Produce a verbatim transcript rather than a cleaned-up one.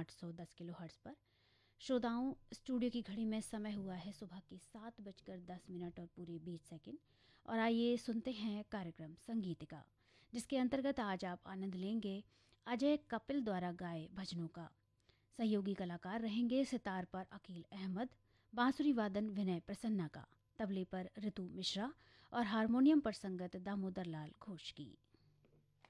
आठ सौ दस किलो हर्ट्ज़ पर। श्रोताओं, स्टूडियो की घड़ी में समय हुआ है सुबह की सात बजकर दस मिनट और पूरे बीस सेकंड। और आइए सुनते हैं कार्यक्रम संगीतिका, जिसके अंतर्गत आज आप आनंद लेंगे अजय कपिल द्वारा गाए भजनों का। सहयोगी कलाकार रहेंगे सितार पर अकील अहमद, बांसुरी वादन विनय प्रसन्ना का, तबले पर ऋतु मिश्रा और हारमोनियम पर संगत दामोदर लाल घोष की।